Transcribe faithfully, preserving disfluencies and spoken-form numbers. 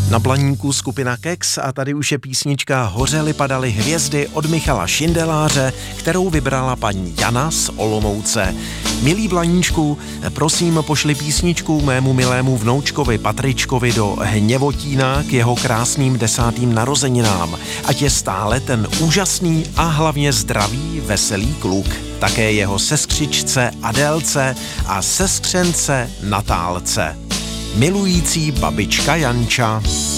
Na Blaníku skupina Keks a tady už je písnička Hořely padaly hvězdy od Michala Šindeláře, kterou vybrala paní Jana z Olomouce. Milý Blaníčku, prosím pošli písničku mému milému vnoučkovi Patričkovi do Hněvotína k jeho krásným desátým narozeninám. Ať je stále ten úžasný a hlavně zdravý, veselý kluk. Také jeho sestřičce Adélce a sestřence Natálce. Milující babička Janča.